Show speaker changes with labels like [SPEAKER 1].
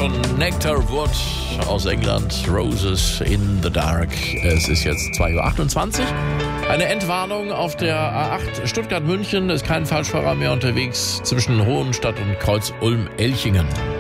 [SPEAKER 1] von Nectarwood aus England, Roses in the Dark. Es ist jetzt 2:28 Uhr. Eine Endwarnung auf der A8 Stuttgart-München. Ist kein Falschfahrer mehr unterwegs zwischen Hohenstadt und Kreuz-Ulm-Elchingen.